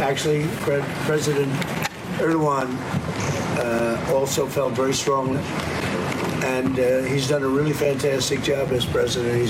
Actually, President Erdogan also felt very strongly, and he's done a really fantastic job as president.